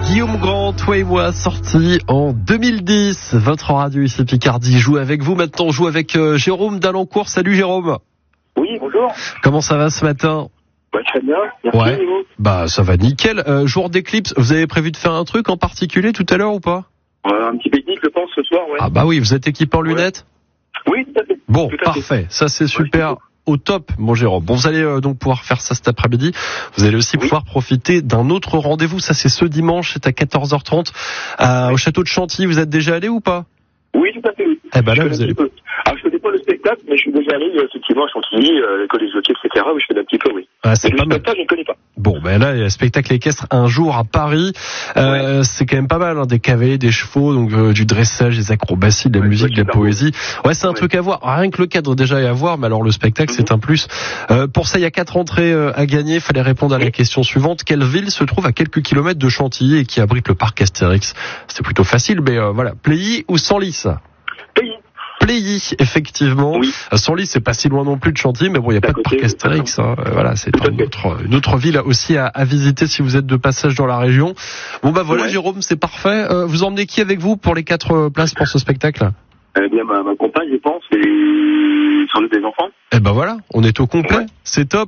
Guillaume Grand, toi et moi, sorti en 2010. Votre radio ici Picardie joue avec vous. Maintenant, on joue avec Jérôme d'Alencourt. Salut Jérôme. Oui, bonjour. Comment ça va ce matin? Très bien. Merci. Ouais. Bah, ça va nickel. Jour d'éclipse, vous avez prévu de faire un truc en particulier tout à l'heure ou pas? Un petit pique-nique, je pense, ce soir, ouais. Ah bah oui, vous êtes équipé en lunettes? Oui, tout à fait. Bon, tout à parfait. Ça, c'est super. Ouais, Au top, mon Jérôme. Bon, vous allez donc pouvoir faire ça cet après-midi. Vous allez aussi pouvoir profiter d'un autre rendez-vous. Ça, c'est ce dimanche, c'est à 14h30 au château de Chantilly. Vous êtes déjà allé ou pas? Oui, tout à fait, oui. Eh ben là, vous allez... Alors, je connais pas le spectacle, mais je suis déjà allé, effectivement, à Chantilly, l'école des jockeys, etc. Oui, je fais un petit peu, oui. Ah, c'est pas le spectacle, je ne connais pas. Bon, ben là, il y a un spectacle équestre un jour à Paris. C'est quand même pas mal, hein, des cavaliers, des chevaux, donc du dressage, des acrobaties, de la musique, de la poésie. Ouais, c'est un truc à voir. Rien que le cadre déjà est à voir, mais alors le spectacle, c'est un plus. Pour ça, il y a 4 entrées à gagner. Il fallait répondre à la question suivante. Quelle ville se trouve à quelques kilomètres de Chantilly et qui abrite le parc Astérix? C'est plutôt facile, mais voilà. Pléhy ou Senlis? Pléhy, effectivement. Oui. Senlis, c'est pas si loin non plus de Chantilly, mais bon, il n'y a pas de parc Astérix. Hein. Voilà, c'est une autre ville aussi à visiter si vous êtes de passage dans la région. Bon bah voilà, Jérôme, c'est parfait. Vous emmenez qui avec vous pour les 4 places pour ce spectacle? Eh bien, ma compagne, je pense, et sans doute des enfants. Eh ben voilà, on est au complet. C'est top.